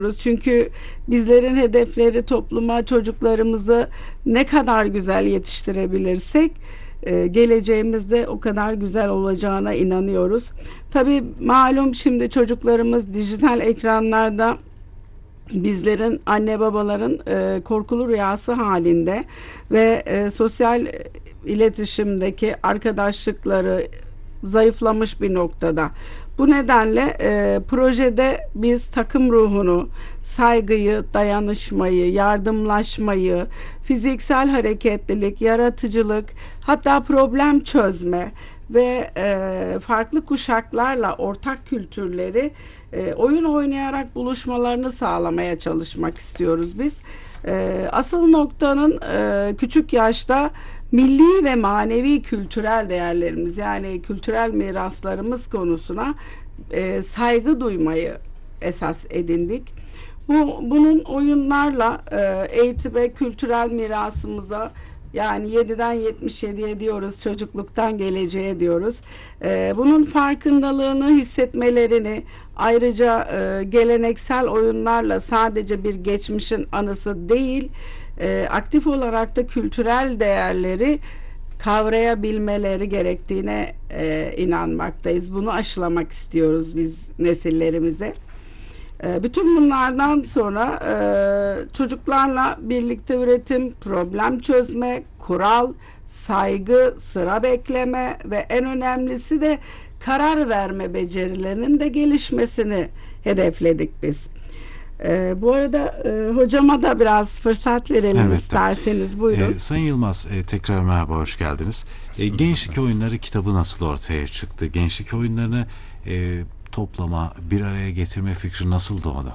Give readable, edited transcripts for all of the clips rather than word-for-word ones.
Çünkü bizlerin hedefleri topluma çocuklarımızı ne kadar güzel yetiştirebilirsek geleceğimizde o kadar güzel olacağına inanıyoruz. Tabii malum şimdi çocuklarımız dijital ekranlarda bizlerin anne babaların korkulu rüyası halinde ve sosyal iletişimdeki arkadaşlıkları zayıflamış bir noktada. Bu nedenle projede biz takım ruhunu, saygıyı, dayanışmayı, yardımlaşmayı, fiziksel hareketlilik, yaratıcılık, hatta problem çözme ve farklı kuşaklarla ortak kültürleri oyun oynayarak buluşmalarını sağlamaya çalışmak istiyoruz biz. Asıl noktanın küçük yaşta milli ve manevi kültürel değerlerimiz yani kültürel miraslarımız konusuna saygı duymayı esas edindik. Bunun oyunlarla eğitim ve kültürel mirasımıza yani 7'den 77'ye diyoruz, çocukluktan geleceğe diyoruz. Bunun farkındalığını hissetmelerini, ayrıca geleneksel oyunlarla sadece bir geçmişin anısı değil, aktif olarak da kültürel değerleri kavrayabilmeleri gerektiğine inanmaktayız. Bunu aşılamak istiyoruz biz nesillerimize. Bütün bunlardan sonra çocuklarla birlikte üretim, problem çözme, kural, saygı, sıra bekleme ve en önemlisi de karar verme becerilerinin de gelişmesini hedefledik biz. Bu arada hocama da biraz fırsat verelim Elbette. isterseniz. Buyurun. Sayın Yılmaz, tekrar merhaba, hoş geldiniz. Gençlik Oyunları kitabı nasıl ortaya çıktı? Gençlik oyunlarını toplama, bir araya getirme fikri nasıl doğdu?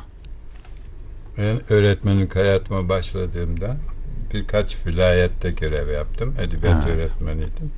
Ben öğretmenlik hayatıma başladığımda birkaç vilayette görev yaptım. Edebiyat öğretmeniydim.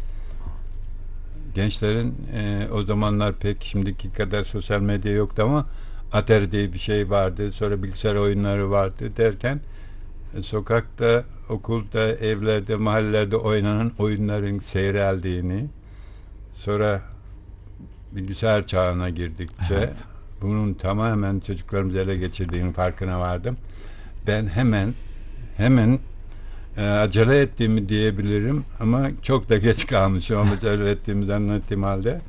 Gençlerin o zamanlar pek şimdiki kadar sosyal medya yoktu ama Atari diye bir şey vardı. Sonra bilgisayar oyunları vardı derken sokakta, okulda, evlerde, mahallelerde oynanan oyunların seyreldiğini, sonra bilgisayar çağına girdikçe bunun tamamen çocuklarımızı ele geçirdiğinin farkına vardım. Ben hemen acele ettiğimi diyebilirim ama çok da geç kalmışım ama acele ettiğimi zannettiğim halde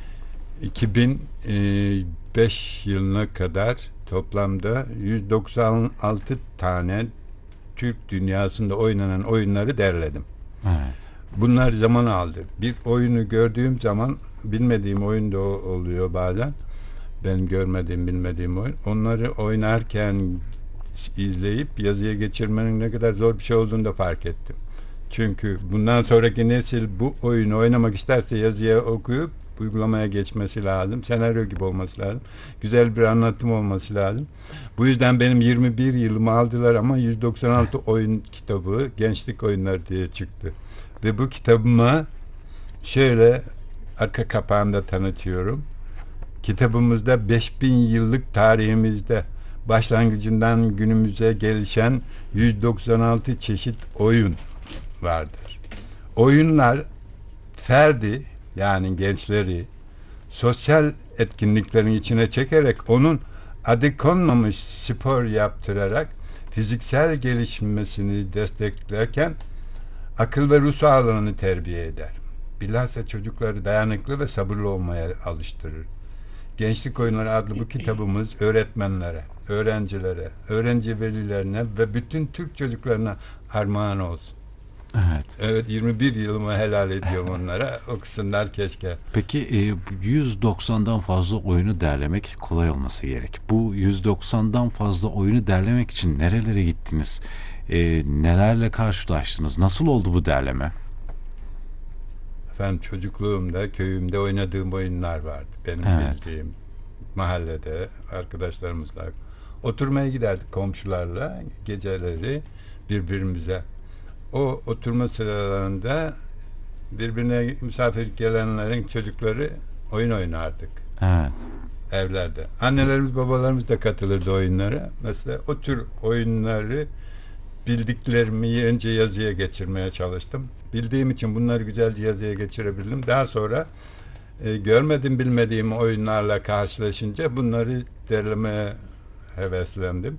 2005 yılına kadar toplamda 196 tane Türk dünyasında oynanan oyunları derledim. Evet. Bunlar zaman aldı. Bir oyunu gördüğüm zaman bilmediğim oyun da oluyor bazen. Ben görmediğim, bilmediğim oyun. Onları oynarken izleyip yazıya geçirmenin ne kadar zor bir şey olduğunu da fark ettim. Çünkü bundan sonraki nesil bu oyunu oynamak isterse yazıya okuyup uygulamaya geçmesi lazım. Senaryo gibi olması lazım. Güzel bir anlatım olması lazım. Bu yüzden benim 21 yılımı aldılar ama 196 oyun kitabı Gençlik Oyunları diye çıktı. Ve bu kitabıma şöyle arka kapağında tanıtıyorum. Kitabımızda 5000 yıllık tarihimizde başlangıcından günümüze gelişen 196 çeşit oyun vardır. Oyunlar ferdi yani gençleri sosyal etkinliklerin içine çekerek onun adı konmamış spor yaptırarak fiziksel gelişmesini desteklerken akıl ve ruh sağlığını terbiye eder. Bilhassa çocukları dayanıklı ve sabırlı olmaya alıştırır. Gençlik Oyunları adlı bu kitabımız öğretmenlere, öğrencilere, öğrenci velilerine ve bütün Türk çocuklarına armağan olsun. Evet. Evet, 21 yılımı helal ediyorum onlara. Okusunlar keşke. Peki 190'dan fazla oyunu derlemek kolay olması gerek. Bu 190'dan fazla oyunu derlemek için nerelere gittiniz? Nelerle karşılaştınız? Nasıl oldu bu derleme? Efendim çocukluğumda köyümde oynadığım oyunlar vardı. Benim bildiğim mahallede arkadaşlarımızla oturmaya giderdik komşularla geceleri birbirimize. O oturma sıralarında birbirine misafir gelenlerin çocukları oyun oynardık. Evet. Evlerde. Annelerimiz, babalarımız da katılırdı oyunlara. Mesela o tür oyunları bildiklerimi önce yazıya geçirmeye çalıştım. Bildiğim için bunları güzelce yazıya geçirebildim. Daha sonra bilmediğim oyunlarla karşılaşınca bunları derlemeye heveslendim.